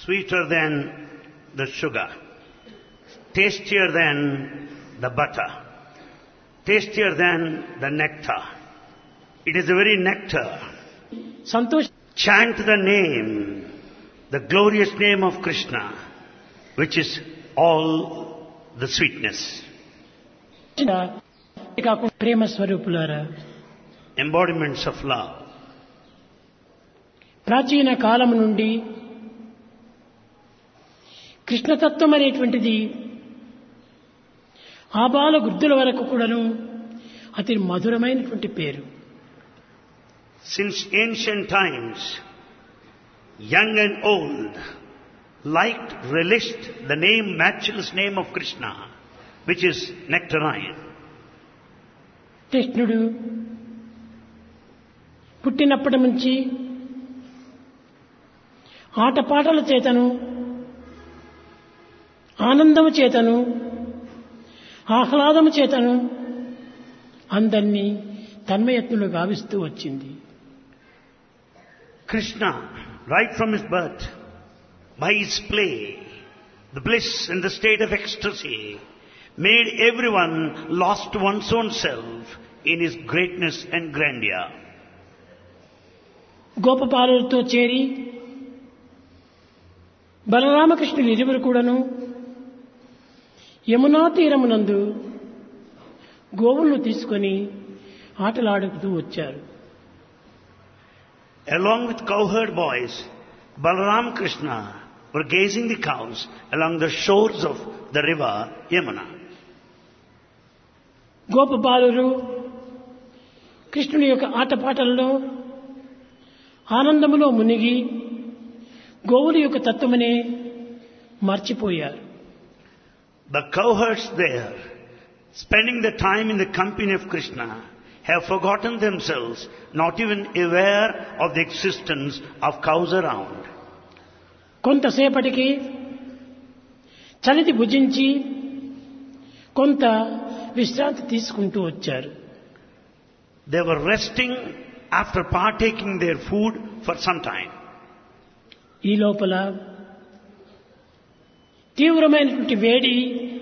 sweeter than the sugar, tastier than the butter, tastier than the nectar. It is the very nectar. సంతోష Chant the name, the glorious name of Krishna, which is all the sweetness. కాకుండా ప్రేమ స్వరూపులారా, Embodiments of love. ప్రాచీన కాలం నుండి కృష్ణతత్వం అనేటువంటిది ఆబాల వృద్ధుల వరకు కూడాను అతి మధురమైనటువంటి పేరు. Since ancient times, young and old liked, relished the name, matchless name of Krishna, which is nectarine. కృష్ణుడు పుట్టినప్పటి నుంచి ఆటపాటల చేతను, ఆనందము చేతను, ఆహ్లాదము చేతను అందరినీ తన్మయత్నులు గావిస్తూ వచ్చింది. Krishna, right from his birth, by his play, the bliss and the state of ecstasy, made everyone lost one's own self in his greatness and grandeur. గోపబాలులతో చేరి బలరామకృష్ణులు ఇరువురు కూడాను యమునా తీరమునందు గోవులను తీసుకొని ఆటలాడుతూ వచ్చారు. Along with cowherd boys, Balaram Krishna were gazing the cows along the shores of the river Yamuna. గోపబాలురు కృష్ణుని యొక్క ఆటపాటల్లో ఆనందములో మునిగి గోవుల యొక్క తత్వమనే మర్చిపోయారు. The cowherds there, spending the time in the company of Krishna, have forgotten themselves, not even aware of the existence of cows around. కొంతసేపటికి చలితి భుజించి కొంత విశ్రాంతి తీసుకుంటూ వచ్చారు. They were resting after partaking their food for some time. ఈ లోపల తీవ్రమైనటువంటి వేడి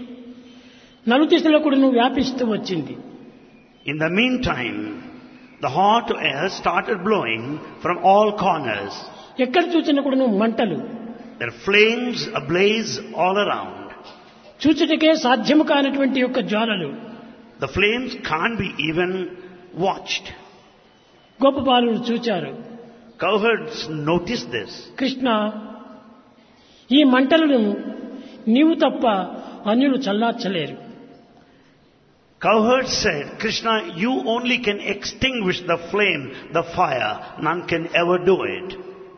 నలుదిశలో కూడా వ్యాపిస్తూ వచ్చింది. In the meantime, the hot air started blowing from all corners. ఎక్కడ చూసినా కూడా మంటలు, There are flames ablaze all around. చూచుటకే సాధ్యము కానటువంటి యొక్క జ్వాలలు. The flames can't be even watched. గోపబాలులు చూచారు. Cowherds noticed this. కృష్ణ, ఈ మంటలను నీవు తప్ప అన్యులు చల్లార్చలేరు. Cowherds said, Krishna, you only can extinguish the flame, the fire. None can ever do it.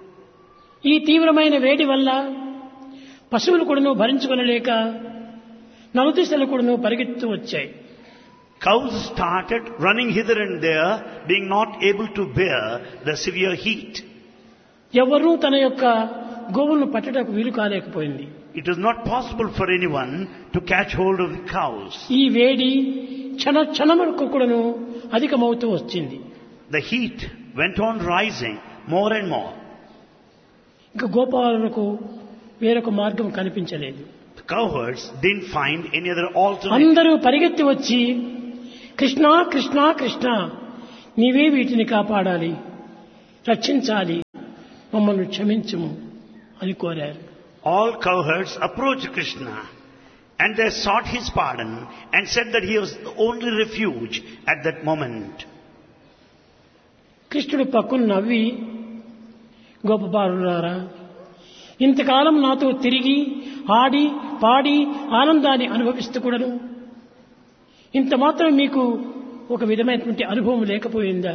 ఈ తీవ్రమైన వేడి వల్ల పశువులు కూడాను భరించుకొనలేక నలుదిశలు కూడాను పరిగెత్తు వచ్చాయి. Cows started running hither and there, being not able to bear the severe heat. ఎవరూ తన యొక్క గోవులను పట్టడానికి వీలు కాలేకపోయింది. It was not possible for anyone to catch hold of the cows. ఈ వేడి క్షణములకు కూడాను అధికమవుతూ వచ్చింది. The heat went on rising more and more. ఇంకా గోపాలకు వేరొక మార్గం కనిపించలేదు. The cowherds didn't find any other alternative. అందరూ పరిగెత్తి వచ్చి కృష్ణ కృష్ణ కృష్ణ, నీవే వీటిని కాపాడాలి, రక్షించాలి, మమ్మల్ని క్షమించుము అని కోరారు. All cowherds approached Krishna and they sought his pardon and said that he was the only refuge at that moment. కృష్ణుడు పక్కన నవ్వి, గోపబాలులారా, ఇంతకాలం నాతో తిరిగి ఆడి పాడి ఆనందాన్ని అనుభవిస్తూ కూడాను ఇంత మాత్రం మీకు ఒక విధమైనటువంటి అనుభవం లేకపోయిందా?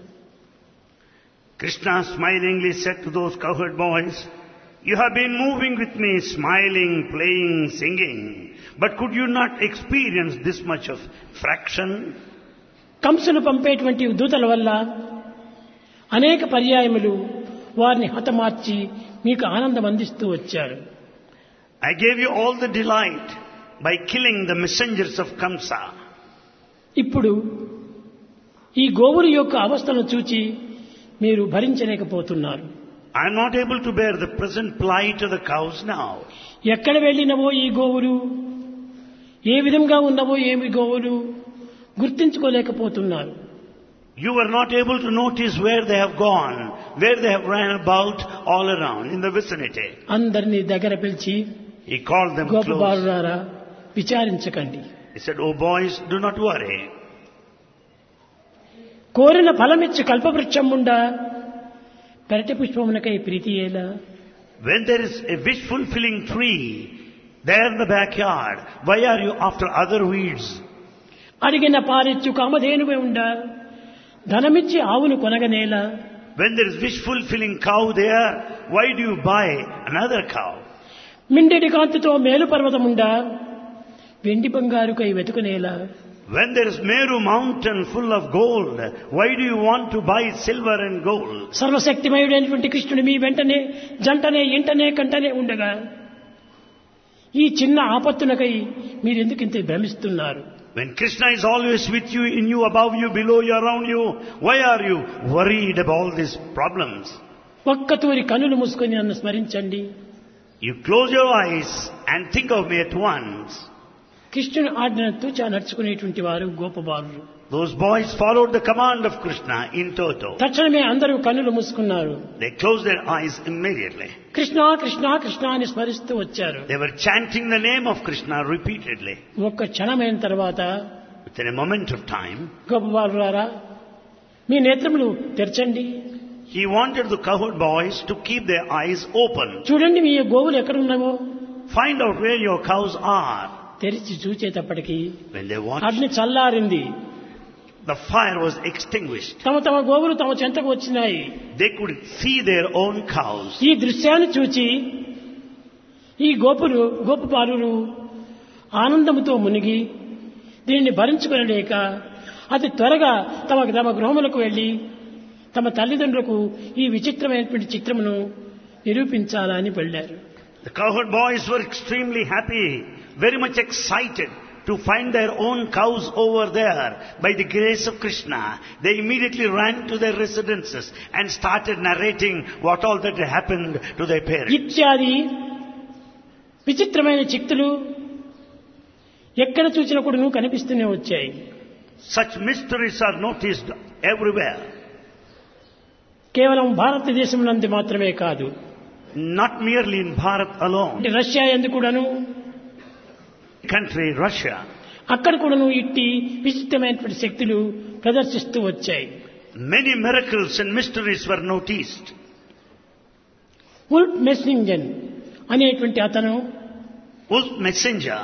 Krishna smilingly said to those cowherd boys, you have been moving with me, smiling, playing, singing, but could you not experience this much of fraction? కంసులు పంపేటువంటి దూతల వల్ల అనేక పర్యాయములు వారిని హతమార్చి మీకు ఆనందం అందిస్తూ వచ్చారు. I gave you all the delight by killing the messengers of Kamsa. ఇప్పుడు ఈ గోవుల యొక్క అవస్థను చూచి మీరు భరించలేకపోతున్నారు. I am not able to bear the present plight of the cows now. ఎక్కడ వెళ్ళినవో ఈ గోవులు, ఏ విధంగా ఉన్నవో ఏమి గోవులు గుర్తించుకోలేకపోతున్నారు. You were not able to notice where they have gone, where they have ran about all around in the vicinity. అందరినీ దగ్గర పిలిచి, He called them close. గోపబాలురారా విచారించకండి. He said, "Oh boys, do not worry. కోరిన ఫలమిచ్చి కల్పవృక్షం ఉండా పెరటి పుష్పమునకై ప్రీతి ఏలా. When there is a wish-fulfilling tree there in the backyard, why are you after other weeds? అడిగిన పాలిచ్చు కామధేనువే ఉండా ధనమిచ్చి ఆవును కొనగనేలా. When there is wish-fulfilling cow there, why do you buy another cow? మిండెడి కాంతితో మేలు పర్వతముండా వెండి బంగారుకై వెతుకునేలా. When there is Meru mountain full of gold, why do you want to buy silver and gold? సర్వశక్తిమయుడైనటువంటి కృష్ణుడు మీ వెంటనే జంటనే ఇంటనే కంటనే ఉండగా ఈ చిన్న ఆపత్తునకై మీరెందుకు ఇంత భ్రమిస్తున్నారు? When Krishna is always with you, in you, above you, below you, around you, why are you worried about all these problems? ఒక్కతూరి కన్నులు మూసుకొని నన్ను స్మరించండి. You close your eyes and think of me at once. కృష్ణుని ఆజ్ఞను తూచా నడుచుకునేటువంటి వారు గోపబాలురు. Those boys followed the command of Krishna in toto. తక్షణమే అందరూ కన్నులు మూసుకున్నారు. They closed their eyes immediately. Krishna Krishna Krishna అని స్మరిస్తూ వచ్చారు. They were chanting the name of Krishna repeatedly. ఒక్క క్షణమైన తర్వాత Within a moment of time, గోపబాలురారా మీ నేత్రములు తెరచండి. he wanted the cowherd boys to keep their eyes open. చూడండి మీ గోవులు ఎక్కడున్నావో. Find out where your cows are. తెరిచి చూచేటప్పటికి When they watched, అగ్ని చల్లారింది. the fire was extinguished. తమ తమ గోవులు తమ చెంతకు వచ్చినాయి. They could see their own cows. ఈ దృశ్యాన్ని చూచి ఈ గోపబాలురు ఆనందముతో మునిగి దీనిని భరించుకొనలేక అతి త్వరగా తమ గృహములకు వెళ్లి తమ తల్లిదండ్రులకు ఈ విచిత్రమైనటువంటి చిత్రమును నిరూపించాలని వెళ్ళారు. The cowherd boys were extremely happy, very much excited to find their own cows over there. By the grace of Krishna, they immediately ran to their residences and started narrating what all that had happened to their parents. ఇత్యాది విచిత్రమైన చిత్తులు ఎక్కడ చూసినా కూడా కనిపిస్తూనే వచ్చాయి. Such mysteries are noticed everywhere. కేవలం భారతదేశం నందు మాత్రమే కాదు, Not merely in Bharat alone. Russia ఎందు కూడాను, Country Russia, అక్కడ కూడాను ఇట్టి విచిత్రమైనటువంటి శక్తులు ప్రదర్శిస్తూ వచ్చాయి. many miracles and mysteries were noticed. Wolf మెస్సింజన్ అనేటువంటి అతను Wolf Messenger,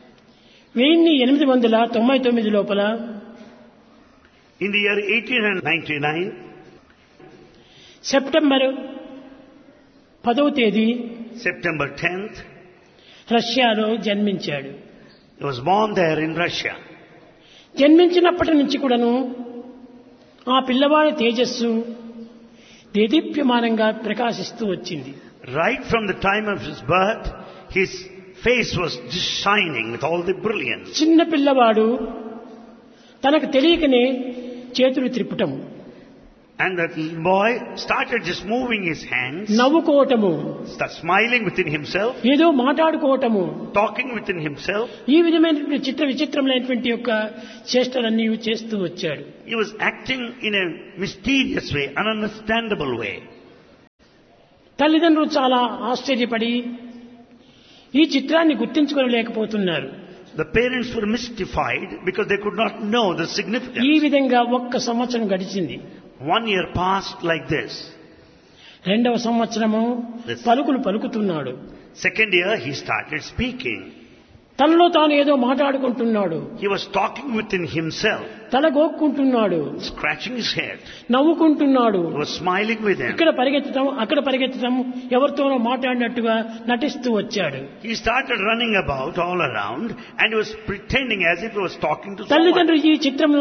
1899 లోపల in the year 1899, సెప్టెంబర్ 10వ తేదీ September 10th, రష్యాలో జన్మించాడు. he was born there in Russia. జన్మించినప్పటి నుంచి కూడాను ఆ పిల్లవాడి తేజస్సు దేదీప్యమానంగా ప్రకాశిస్తూ వచ్చింది. Right from the time of his birth, his face was just shining with all the brilliance. చిన్న పిల్లవాడు తనకు తెలియకనే చేతులు త్రిప్పటం, And that little boy started just moving his hands, నవ్వుకోవటము, started smiling within himself, ఏదో మాట్లాడుకోవటము, talking within himself. ఈ విధమైనటువంటి విచిత్రమైనటువంటి యొక్క చేష్టలన్నీ చేస్తూ వచ్చాడు. He was acting in a mysterious way, ununderstandable way. తల్లిదండ్రులు చాలా ఆశ్చర్యపడి ఈ చిత్రాన్ని గుర్తించుకోలేకపోతున్నారు. The parents were mystified because they could not know the ఈ significance. విధంగా ఒక్క సంవత్సరం గడిచింది. 1 year passed like this. రెండవ సంవత్సరము పలుకులు పలుకుతున్నాడు. Second year, he started speaking. తనలో తాను ఏదో మాట్లాడుకుంటున్నాడు. He was talking within himself, తల గోక్కుంటున్నాడు, scratching his head. నవ్వుకుంటున్నాడు, He was smiling within. ఇక్కడ పరిగెత్తడం అక్కడ పరిగెత్తడం, ఎవరితోనో మాట్లాడినట్టుగా నటిస్తూ వచ్చాడు. He started running about all around and he was pretending as if he was talking to someone. తల్లిదండ్రులు ఈ చిత్రమును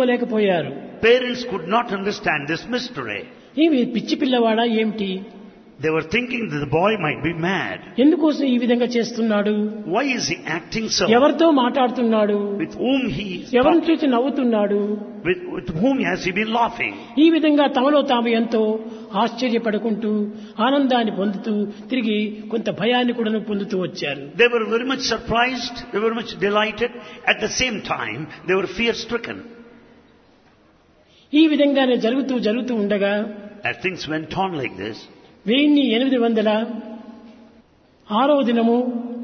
గుర్తించుకోలేకపోయారు. Parents could not understand this mystery. ఈ పిచ్చి పిల్లవాడా ఏమిటి, They were thinking that the boy might be mad. ఎందుకోసం ఈ విధంగా చేస్తున్నాడు? Why is he acting so? ఎవరితో మాట్లాడుతున్నాడు? With whom he is ఎవరిని చూసి నవ్వుతున్నాడు? with whom has he been laughing? ఈ విధంగా తమలో తాము ఎంతో ఆశ్చర్యపడుకుంటూ ఆనందాన్ని పొందుతూ తిరిగి కొంత భయాన్ని కూడా పొందుతూ వచ్చారు. They were very much surprised, they were much delighted. At the same time, they were fear-stricken. ఈ విధంగానే జరుగుతూ ఉండగా As things went on like this, 1806వ దినము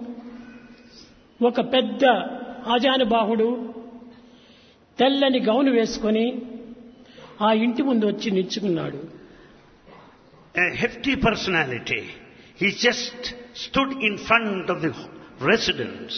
ఒక పెద్ద ఆజానుబాహుడు తెల్లని గౌను వేసుకొని ఆ ఇంటి ముందు వచ్చి నిల్చుకున్నాడు. a hefty personality, he just stood in front of the residence.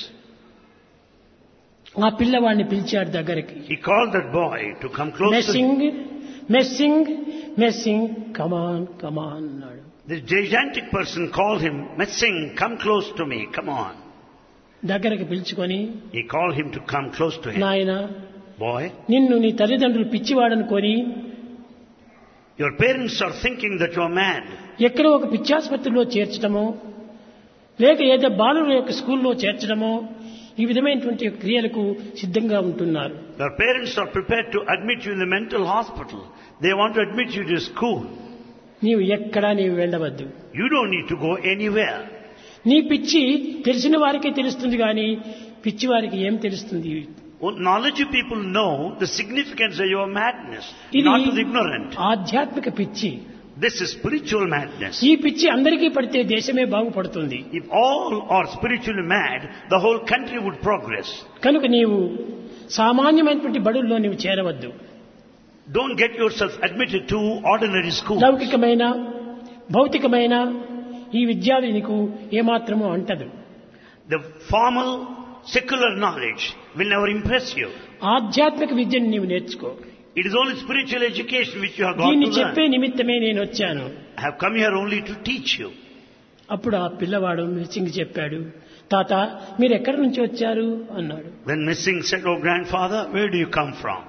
ఆ పిల్లవాడిని పిలిచాడు దగ్గరికి. He called that boy to come close to him. Messing కమాన్ అన్నాడు. This gigantic person called him, Messing, come close to me, come on. దగ్గరికి పిలుచుకొని, He called him to come close to him. నాయనా, Boy, నిన్ను నీ తల్లిదండ్రులు పిచ్చివాడనుకొని your parents are thinking that you are mad. ఎక్కడో ఒక పిచ్చాసుపత్రిలో చేర్చడమో లేక ఏదో బాలుల యొక్క స్కూల్లో చేర్చడమో ఈ విధమైనటువంటి క్రియలకు సిద్ధంగా ఉంటున్నారు. Your parents are prepared to admit you in the mental hospital. They want to admit you to school. నీవు ఎక్కడా వెళ్ళవద్దు. You don't need to go anywhere. నీ పిచ్చి తెలిసిన వారికే తెలుస్తుంది కానీ పిచ్చి వారికి ఏం తెలుస్తుంది? Knowledge people know the significance of your madness, not to the ignorant. ఆధ్యాత్మిక పిచ్చి. This is spiritual madness. ఈ పిచ్చి అందరికీ పడితే దేశమే బాగుపడుతుంది. If all are spiritually mad, the whole country would progress. కనుక నీవు సామాన్యమైనటువంటి బడుల్లో నీవు చేరవద్దు. Don't get yourself admitted to ordinary schools. లౌకికమైన భౌతికమైన ఈ విద్య నీకు ఏమాత్రమూ అంటదు. The formal secular knowledge will never impress you. ఆధ్యాత్మిక విద్యను నీవు నేర్చుకో. It is only spiritual education which you have got దీన్ని to చెప్పే learn. నిమిత్తమే నేను వచ్చాను. I have come here only to teach you. అప్పుడు ఆ పిల్లవాడు మిస్సింగ్ చెప్పాడు, తాత మీరు ఎక్కడి నుంచి వచ్చారు అన్నాడు. When Missing said, "Oh grandfather, where do you come from?"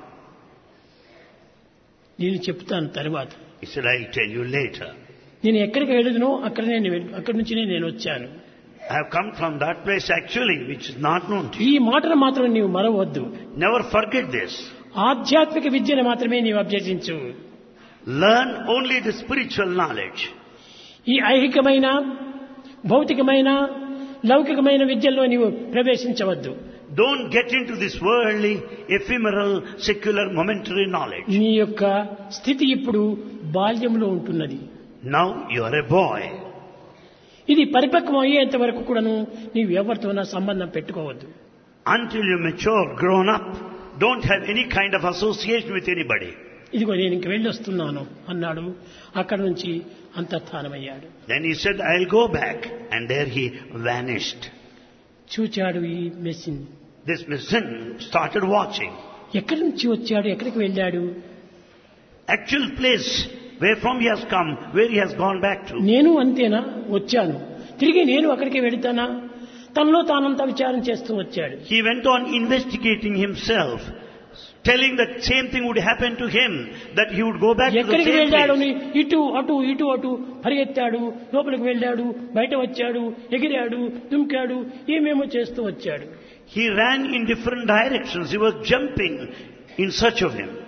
నేను చెప్తాను తర్వాత. He said, "I'll tell you later. నేను ఎక్కడికి వెళ్ళదునో అక్కడి నుంచి నేను వచ్చాను. I have come from that place actually, which is not known to you." ఈ మాటను మాత్రం నీవు మరవద్దు. Never forget this. ఆధ్యాత్మిక విద్యను మాత్రమే నీవు అభ్యసించు. Learn only the spiritual knowledge. ఈ ఐహికమైన భౌతికమైన లౌకికమైన విద్యల్లో నీవు ప్రవేశించవద్దు. Don't get into this worldly, ephemeral, secular, momentary knowledge. నీ యొక్క స్థితి ఇప్పుడు బాల్యంలో ఉంటున్నది. Now you are a boy. ఇది పరిపక్వం అయ్యేంత వరకు కూడాను నీవు ఎవరితోనా సంబంధం పెట్టుకోవద్దు. Until you mature, grown up, don't have any kind of association with anybody. ఇదిగో నేను ఇంక వెళ్ళొస్తున్నాను అన్నాడు. అక్కడి నుంచి అంతర్ధానమయ్యాడు. Then he said, "I'll go back." And there he vanished. చూచాడు ఈ messing. This Missing started watching. ఎక్కడి నుంచి వచ్చాడు, ఎక్కడికి వెళ్ళాడు? Actual place where from he has come, where he has gone back to. నేను అంతేనా వచ్చాను, తిరిగి నేను అక్కడికి వెళతానా? తనలో తానంతా విచారం చేస్తూ వచ్చాడు. He went on investigating himself, telling that same thing would happen to him, that he would go back to the ఎక్కడికి same వెళ్ళాడు? place. ఇటు అటు పరిగెత్తాడు, లోపలికి వెళ్ళాడు, బయట వచ్చాడు, ఎగిరాడు, దుంకాడు, ఏమేమో చేస్తూ వచ్చాడు. He ran in different directions. He was jumping in search of him.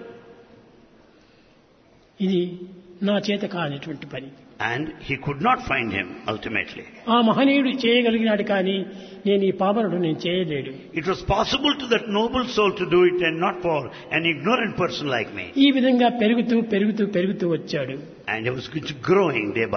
ఇది నా చేత కానిటువంటి పని. And he could not find him ultimately. ఆ మహనీయుడు చేయగలిగినాడు కానీ నేను ఈ పామరుడు నేను చేయలేడు. It was possible to that noble soul to do it and not for an ignorant person like me. ఈ విధంగా పెరుగుతూ వచ్చాడు. And he was growing day by